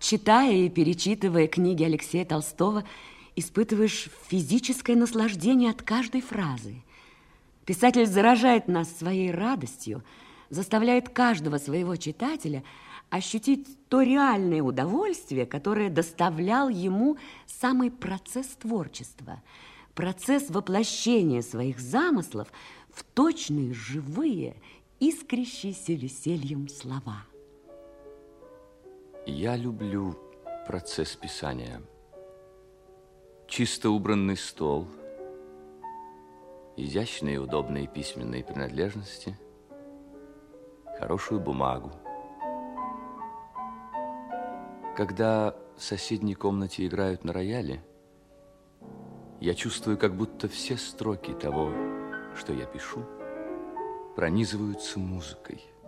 Читая и перечитывая книги Алексея Толстого, испытываешь физическое наслаждение от каждой фразы. Писатель заражает нас своей радостью, заставляет каждого своего читателя ощутить то реальное удовольствие, которое доставлял ему самый процесс творчества, процесс воплощения своих замыслов в точные, живые, искрящиеся весельем слова. Я люблю процесс писания. Чисто убранный стол, изящные и удобные письменные принадлежности, хорошую бумагу. Когда в соседней комнате играют на рояле, я чувствую, как будто все строки того, что я пишу, пронизываются музыкой.